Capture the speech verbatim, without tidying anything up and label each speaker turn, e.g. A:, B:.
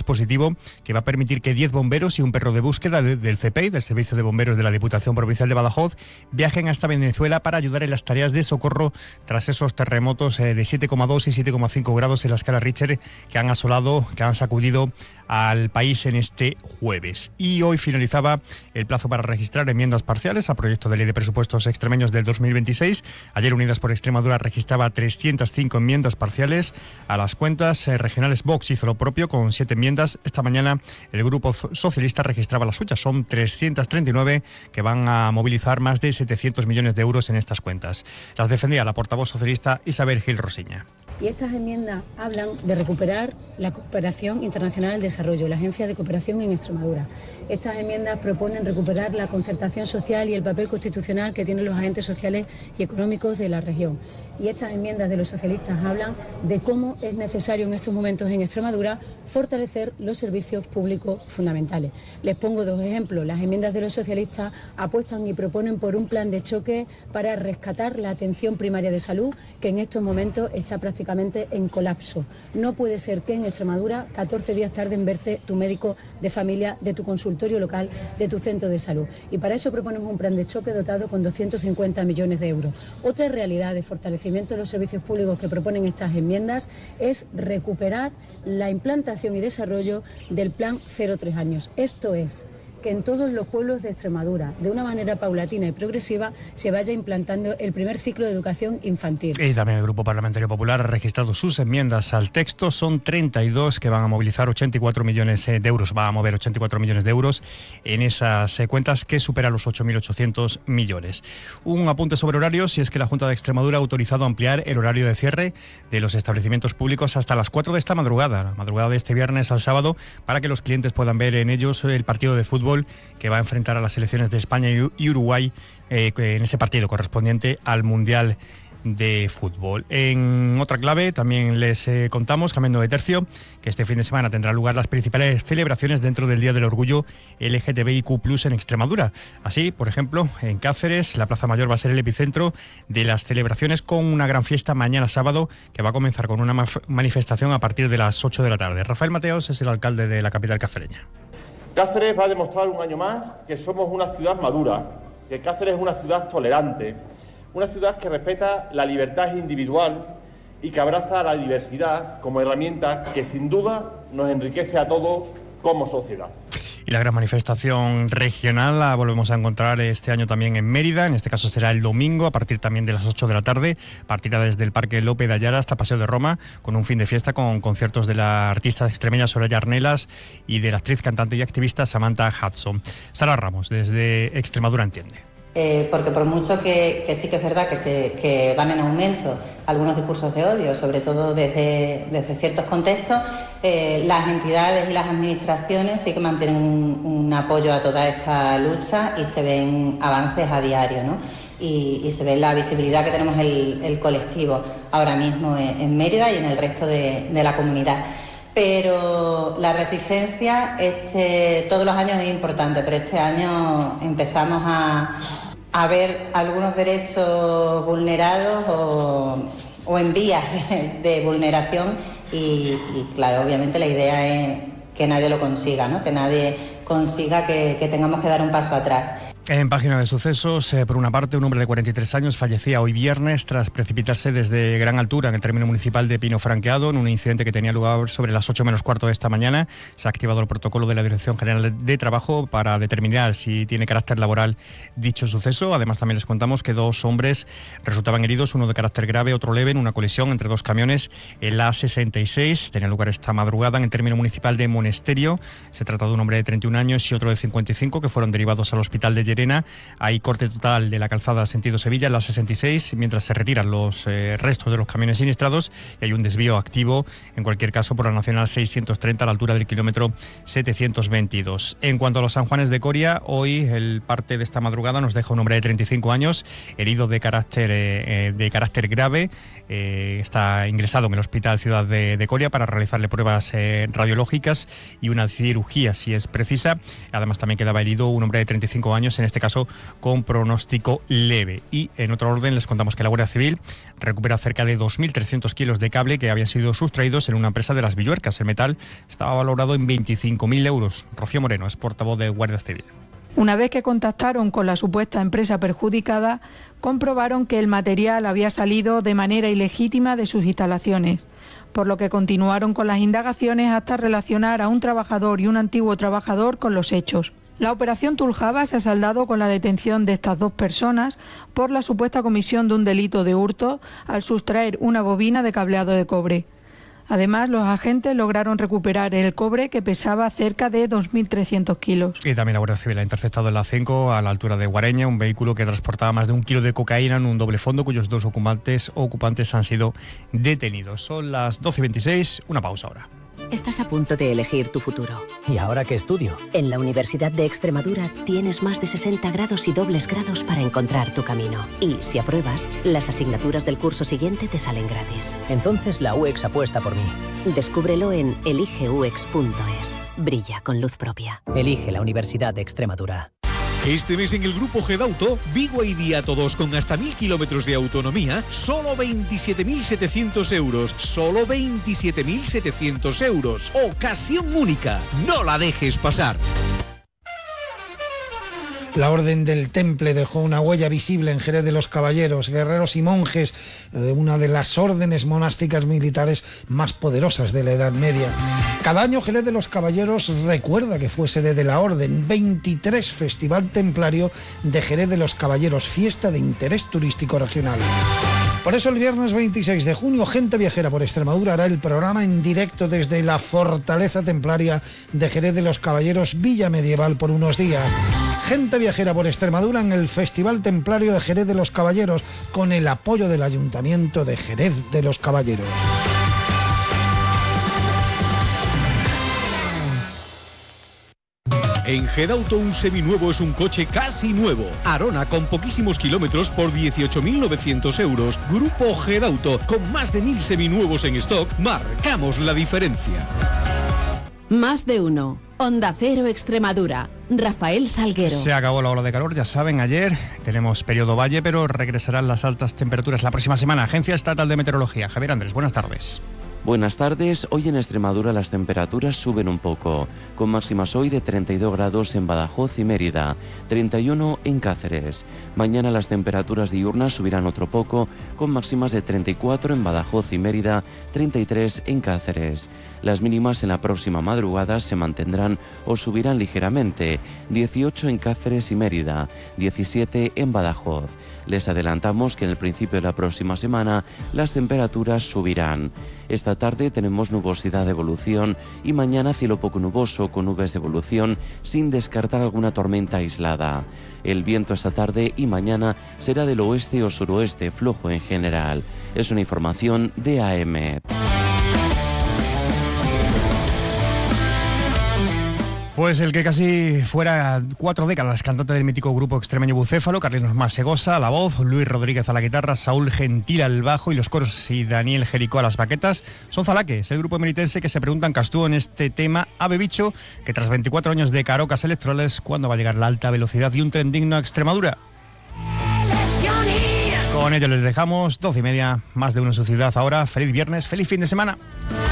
A: dispositivo que va a permitir que diez bomberos y un perro de búsqueda del C P I, del Servicio de Bomberos de la Diputación Provincial de Badajoz, viajen hasta Venezuela para ayudar en las tareas de socorro tras esos terremotos de siete coma dos y siete coma cinco grados en la escala Richter que han asolado, que han sacudido al país en este jueves. Y hoy finalizaba el plazo para registrar enmiendas parciales al proyecto de ley de presupuestos extremeños del dos mil veintiséis. Ayer Unidas por Extremadura registraba trescientas cinco enmiendas parciales a las cuentas regionales. Vox hizo lo propio con siete enmiendas. Esta mañana el Grupo Socialista registraba las suyas. Son trescientas treinta y nueve que van a movilizar más de setecientos millones de euros en estas cuentas. Las defendía la portavoz socialista Isabel Gil Rosiña.
B: Y estas enmiendas hablan de recuperar la cooperación internacional al desarrollo, la Agencia de Cooperación en Extremadura. Estas enmiendas proponen recuperar la concertación social y el papel constitucional que tienen los agentes sociales y económicos de la región. Y estas enmiendas de los socialistas hablan de cómo es necesario en estos momentos en Extremadura fortalecer los servicios públicos fundamentales. Les pongo dos ejemplos. Las enmiendas de los socialistas apuestan y proponen por un plan de choque para rescatar la atención primaria de salud, que en estos momentos está prácticamente en colapso. No puede ser que en Extremadura catorce días tarde en verte tu médico de familia, de tu consultorio local, de tu centro de salud. Y para eso proponemos un plan de choque dotado con doscientos cincuenta millones de euros. Otra realidad de fortalecimiento de los servicios públicos que proponen estas enmiendas es recuperar la implantación y desarrollo del plan cero tres años. Esto es, que en todos los pueblos de Extremadura, de una manera paulatina y progresiva, se vaya implantando el primer ciclo de educación infantil.
A: Y también el Grupo Parlamentario Popular ha registrado sus enmiendas al texto. Son treinta y dos que van a movilizar ochenta y cuatro millones de euros. Va a mover ochenta y cuatro millones de euros en esas cuentas que superan los ocho mil ochocientos millones. Un apunte sobre horarios, y es que la Junta de Extremadura ha autorizado ampliar el horario de cierre de los establecimientos públicos hasta las cuatro de esta madrugada, la madrugada de este viernes al sábado, para que los clientes puedan ver en ellos el partido de fútbol que va a enfrentar a las selecciones de España y Uruguay eh, en ese partido correspondiente al Mundial de Fútbol. En otra clave también les eh, contamos, cambiando de tercio, que este fin de semana tendrán lugar las principales celebraciones dentro del Día del Orgullo L G T B I Q plus en Extremadura. Así, por ejemplo, en Cáceres, la Plaza Mayor va a ser el epicentro de las celebraciones, con una gran fiesta mañana sábado que va a comenzar con una ma- manifestación a partir de las ocho de la tarde. Rafael Mateos es el alcalde de la capital cacereña.
C: Cáceres va a demostrar un año más que somos una ciudad madura, que Cáceres es una ciudad tolerante, una ciudad que respeta la libertad individual y que abraza la diversidad como herramienta que sin duda nos enriquece a todos como sociedad.
A: Y la gran manifestación regional la volvemos a encontrar este año también en Mérida. En este caso será el domingo, a partir también de las ocho de la tarde. Partirá desde el Parque Lope de Ayala hasta Paseo de Roma, con un fin de fiesta con conciertos de la artista extremeña Soraya Arnelas y de la actriz, cantante y activista Samantha Hudson. Sara Ramos, desde Extremadura Entiende.
D: Eh, porque por mucho que, que sí que es verdad que, se, que van en aumento algunos discursos de odio, sobre todo desde, desde ciertos contextos, eh, las entidades y las administraciones sí que mantienen un, un apoyo a toda esta lucha y se ven avances a diario, ¿no? Y, y se ve la visibilidad que tenemos el, el colectivo ahora mismo en, en Mérida y en el resto de, de la comunidad. Pero la resistencia este, todos los años es importante, pero este año empezamos a, a ver algunos derechos vulnerados o, o en vías de, de vulneración y, y claro, obviamente la idea es que nadie lo consiga, ¿no? Que nadie consiga que, que tengamos que dar un paso atrás.
A: En página de sucesos, eh, por una parte, un hombre de cuarenta y tres años fallecía hoy viernes tras precipitarse desde gran altura en el término municipal de Pino Franqueado en un incidente que tenía lugar sobre las ocho menos cuarto de esta mañana. Se ha activado el protocolo de la Dirección General de Trabajo para determinar si tiene carácter laboral dicho suceso. Además, también les contamos que dos hombres resultaban heridos, uno de carácter grave, otro leve, en una colisión entre dos camiones en la A sesenta y seis. Tenía lugar esta madrugada en el término municipal de Monesterio. Se trata de un hombre de treinta y un años y otro de cincuenta y cinco que fueron derivados al hospital de Llerena. Hay corte total de la calzada sentido Sevilla en la sesenta y seis, mientras se retiran los eh, restos de los camiones siniestrados, y hay un desvío activo, en cualquier caso, por la Nacional seiscientos treinta a la altura del kilómetro setecientos veintidós. En cuanto a los San Juanes de Coria, hoy el parte de esta madrugada nos deja un hombre de treinta y cinco años, herido de carácter, eh, de carácter grave. Eh, está ingresado en el Hospital Ciudad de, de Coria para realizarle pruebas eh, radiológicas y una cirugía si es precisa. Además, también quedaba herido un hombre de treinta y cinco años en este caso con pronóstico leve. Y en otro orden les contamos que la Guardia Civil recupera cerca de dos mil trescientos kilos de cable que habían sido sustraídos en una empresa de Las Villuercas. El metal estaba valorado en veinticinco mil euros. Rocío Moreno es portavoz de Guardia Civil.
E: Una vez que contactaron con la supuesta empresa perjudicada, comprobaron que el material había salido de manera ilegítima de sus instalaciones, por lo que continuaron con las indagaciones hasta relacionar a un trabajador y un antiguo trabajador con los hechos. La operación Tuljaba se ha saldado con la detención de estas dos personas por la supuesta comisión de un delito de hurto al sustraer una bobina de cableado de cobre. Además, los agentes lograron recuperar el cobre, que pesaba cerca de dos mil trescientos kilos.
A: Y también la Guardia Civil ha interceptado en la Cinco, a la altura de Guareña, un vehículo que transportaba más de un kilo de cocaína en un doble fondo, cuyos dos ocupantes, ocupantes han sido detenidos. Son las doce y veintiséis, una pausa ahora.
F: Estás a punto de elegir tu futuro.
G: ¿Y ahora qué estudio?
F: En la Universidad de Extremadura tienes más de sesenta grados y dobles grados para encontrar tu camino. Y si apruebas, las asignaturas del curso siguiente te salen gratis.
G: Entonces la U E X apuesta por mí.
F: Descúbrelo en elige u ex punto es. Brilla con luz propia.
G: Elige la Universidad de Extremadura.
H: Este mes en el Grupo Gedauto, Vigo y Día Todos con hasta mil kilómetros de autonomía, solo veintisiete mil setecientos euros. Solo veintisiete mil setecientos euros. Ocasión única. No la dejes pasar.
I: La Orden del Temple dejó una huella visible en Jerez de los Caballeros, guerreros y monjes de una de las órdenes monásticas militares más poderosas de la Edad Media. Cada año Jerez de los Caballeros recuerda que fue sede de la Orden. veintitrés Festival Templario de Jerez de los Caballeros, fiesta de interés turístico regional. Por eso el viernes veintiséis de junio, Gente Viajera por Extremadura hará el programa en directo desde la Fortaleza Templaria de Jerez de los Caballeros, Villa Medieval, por unos días. Gente Viajera por Extremadura en el Festival Templario de Jerez de los Caballeros, con el apoyo del Ayuntamiento de Jerez de los Caballeros.
H: En Gedauto un seminuevo es un coche casi nuevo. Arona con poquísimos kilómetros por dieciocho mil novecientos euros. Grupo Gedauto, con más de mil seminuevos en stock, marcamos la diferencia.
J: Más de uno. Onda Cero Extremadura. Rafael Salguero.
A: Se acabó la ola de calor, ya saben, ayer tenemos periodo valle, pero regresarán las altas temperaturas la próxima semana. Agencia Estatal de Meteorología. Javier Andrés, buenas tardes.
K: Buenas tardes. Hoy en Extremadura las temperaturas suben un poco, con máximas hoy de treinta y dos grados en Badajoz y Mérida, treinta y uno en Cáceres. Mañana las temperaturas diurnas subirán otro poco, con máximas de treinta y cuatro en Badajoz y Mérida, treinta y tres en Cáceres. Las mínimas en la próxima madrugada se mantendrán o subirán ligeramente, dieciocho en Cáceres y Mérida, diecisiete en Badajoz. Les adelantamos que en el principio de la próxima semana las temperaturas subirán. Esta tarde tenemos nubosidad de evolución y mañana cielo poco nuboso con nubes de evolución, sin descartar alguna tormenta aislada. El viento esta tarde y mañana será del oeste o suroeste, flojo en general. Es una información de A E M E T.
A: Pues el que casi fuera cuatro décadas cantante del mítico grupo extremeño Bucéfalo, Carlinos Masegosa a la voz, Luis Rodríguez a la guitarra, Saúl Gentil al bajo y los coros y Daniel Jericó a las baquetas, son Zalaques, el grupo emeritense que se preguntan Castúo en este tema Ave Bicho, que tras veinticuatro años de carocas electorales, ¿cuándo va a llegar la alta velocidad y un tren digno a Extremadura? Con ello les dejamos, doce y media, más de uno en su ciudad ahora. Feliz viernes, feliz fin de semana.